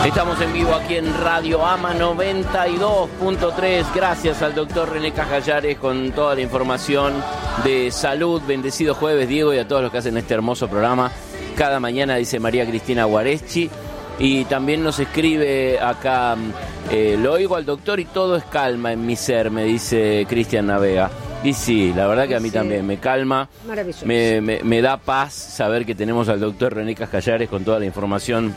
Estamos en vivo aquí en Radio AMA 92.3. Gracias al doctor René Cajallares con toda la información de salud. Bendecido jueves, Diego, y a todos los que hacen este hermoso programa. Cada mañana, dice María Cristina Guareschi. Y también nos escribe acá, lo oigo al doctor y todo es calma en mi ser, me dice Cristian Navega. Y sí, la verdad que a mí también me calma, me da paz saber que tenemos al doctor René Cajallares con toda la información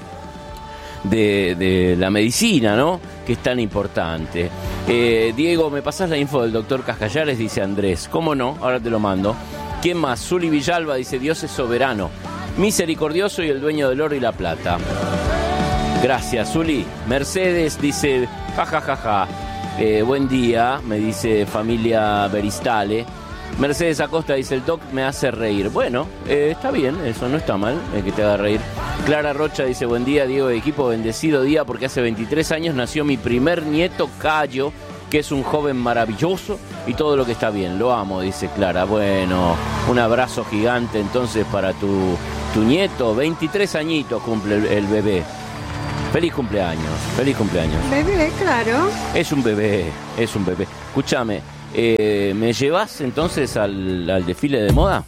de la medicina, ¿no? Que es tan importante. Diego, ¿me pasás la info del doctor Cajallares? Dice Andrés. ¿Cómo no? Ahora te lo mando. ¿Quién más? Zuli Villalba dice: Dios es soberano, misericordioso y el dueño del oro y la plata. Gracias, Zuli. Mercedes dice: jajajaja. Buen día, me dice familia Beristale. Mercedes Acosta dice: el doc me hace reír. Bueno, está bien, eso no está mal, que te haga reír. Clara Rocha dice: buen día, Diego de equipo, bendecido día, porque hace 23 años nació mi primer nieto, Cayo, que es un joven maravilloso y todo lo que está bien. Lo amo, dice Clara. Bueno, un abrazo gigante entonces para tu nieto. 23 añitos cumple el bebé. Feliz cumpleaños, feliz cumpleaños. Bebé, claro. Es un bebé, es un bebé. Escúchame, ¿me llevas entonces al desfile de moda?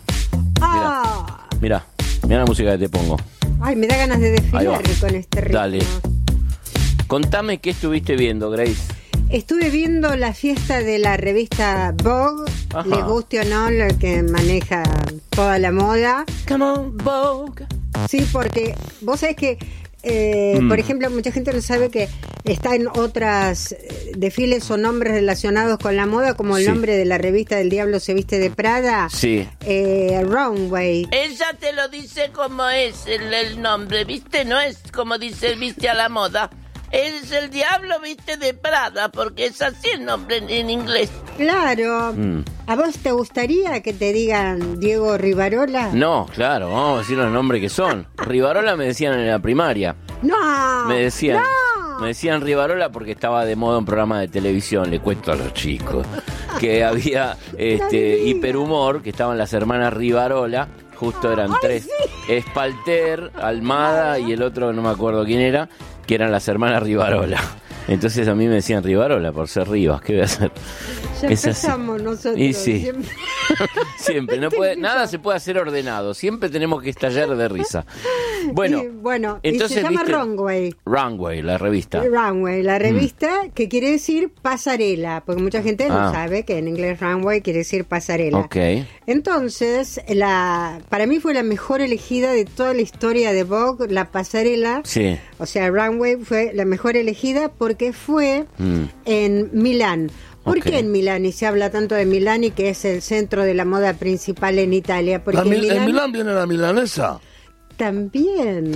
Mirá la música que te pongo. Ay, me da ganas de desfilar con este ritmo. Dale. Contame qué estuviste viendo, Grace. Estuve viendo la fiesta de la revista Vogue. Ajá. Les guste o no, lo que maneja toda la moda. Come on, Vogue. Sí, porque vos sabés que por ejemplo, mucha gente no sabe que está en otras desfiles o nombres relacionados con la moda, como el nombre de la revista del Diablo se viste de Prada. Sí. Runway. Ella te lo dice como es el nombre, ¿viste? No es como dice viste a la moda. Es el Diablo viste de Prada, porque es así el nombre en inglés. Claro. ¿A vos te gustaría que te digan Diego Rivarola? No, claro, vamos a decir los nombres que son. Rivarola me decían en la primaria. ¡No! Me decían Rivarola porque estaba de moda un programa de televisión, le cuento a los chicos, que había hiperhumor, que estaban las hermanas Rivarola, justo eran tres, sí. Espalter, Almada y el otro no me acuerdo quién era, que eran las hermanas Rivarola. Entonces a mí me decían Rivarola por ser Rivas, ¿qué voy a hacer? Ya empezamos nosotros. Y sí. Siempre. Nada se puede hacer ordenado. Siempre tenemos que estallar de risa. Bueno, entonces se llama Runway. Runway, la revista. Runway, la revista que quiere decir pasarela, porque mucha gente no sabe que en inglés Runway quiere decir pasarela. Okay. Entonces, para mí fue la mejor elegida de toda la historia de Vogue, la pasarela. Sí. O sea, Runway fue la mejor elegida porque fue en Milán. ¿Por qué en Milán? Y se habla tanto de Milán y que es el centro de la moda principal en Italia. Porque en Milán viene la milanesa. También.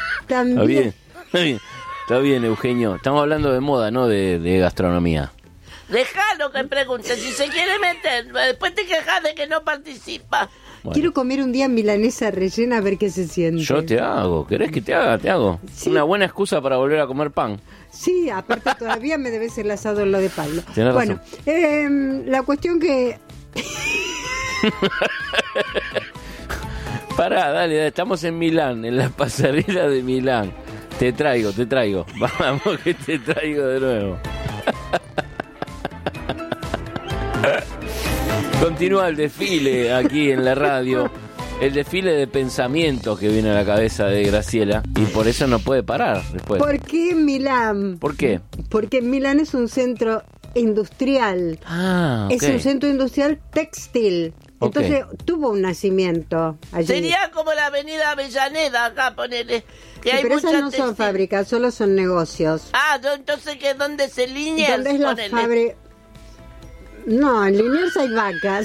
Está bien, Eugenio. Estamos hablando de moda, no de gastronomía. Déjalo que pregunte. Si se quiere meter, después te quejas de que no participa. Bueno. Quiero comer un día milanesa rellena a ver qué se siente. Yo te hago. ¿Querés que te haga? Te hago. Sí. Una buena excusa para volver a comer pan. Sí, aparte todavía me debes el asado en lo de Pablo. Tenés bueno, la cuestión que... Pará, dale, estamos en Milán, en la pasarela de Milán. Te traigo. Vamos que te traigo de nuevo. Continúa el desfile aquí en la radio. El desfile de pensamientos que viene a la cabeza de Graciela. Y por eso no puede parar después. ¿Por qué Milán? ¿Por qué? Porque Milán es un centro industrial. Okay. Es un centro industrial textil. Entonces tuvo un nacimiento allí. Sería como la avenida Avellaneda acá, ponele. Que hay pero esas no textil. Son fábricas, solo son negocios. Entonces ¿qué? ¿Dónde se Liniers? ¿Dónde es la fábrica? No, en Liniers hay vacas.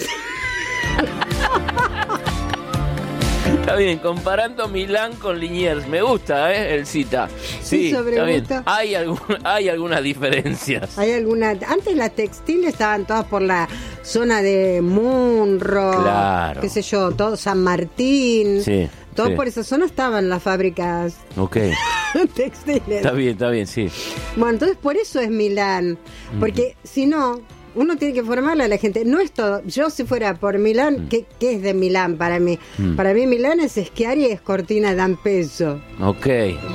Está bien, comparando Milán con Liniers. Me gusta, el cita. Sí, está bien. Hay algunas diferencias. Antes las textiles estaban todas por la zona de Munro, claro. Qué sé yo, todo San Martín. Sí. Todo por esa zona estaban las fábricas textiles. Está bien, sí. Bueno, entonces por eso es Milán. Porque si no, uno tiene que formarle a la gente. No es todo. Yo si fuera por Milán, ¿qué es de Milán para mí? Para mí Milán es Schiavi y es Cortina d'Ampezzo. Ok.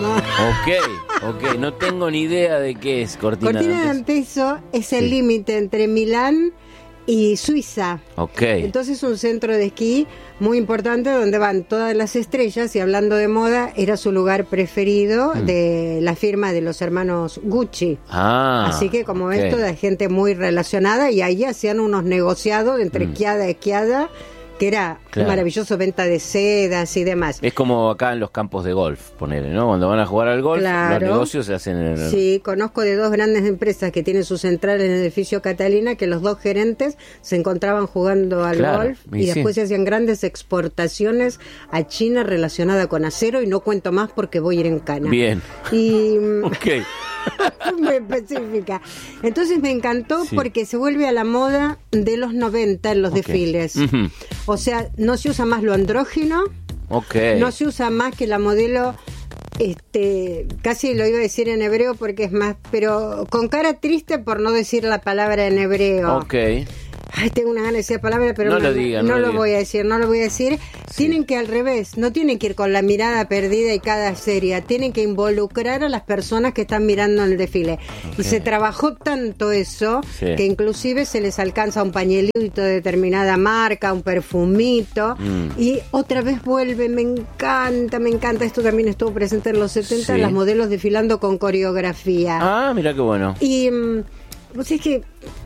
No tengo ni idea de qué es Cortina d'Ampezzo es el límite entre Milán y Suiza. Ok. Entonces es un centro de esquí muy importante donde van todas las estrellas, y hablando de moda, era su lugar preferido de la firma de los hermanos Gucci. Así que como ves, toda gente muy relacionada, y ahí hacían unos negociados entre esquiada y esquiada, que era maravilloso, venta de sedas y demás. Es como acá en los campos de golf, ponele, ¿no? Cuando van a jugar al golf, los negocios se hacen en el... Sí, conozco de 2 grandes empresas que tienen su central en el edificio Catalina, que los 2 gerentes se encontraban jugando al golf y después se hacían grandes exportaciones a China relacionada con acero, y no cuento más porque voy a ir en cana. Bien. Y... Ok. Muy específica. Entonces me encantó porque se vuelve a la moda de los 90 en los desfiles. O sea, no se usa más lo andrógino, no se usa más que la modelo, casi lo iba a decir en hebreo porque es más, pero con cara triste por no decir la palabra en hebreo. Ay, tengo una gana de decir la palabra, pero no lo voy a decir. Tienen que al revés, no tienen que ir con la mirada perdida y cada seria, tienen que involucrar a las personas que están mirando en el desfile. Y se trabajó tanto eso que inclusive se les alcanza un pañuelito de determinada marca, un perfumito, y otra vez vuelve. Me encanta. Esto también estuvo presente en los 70, las modelos desfilando con coreografía. Mira qué bueno. Y pues es que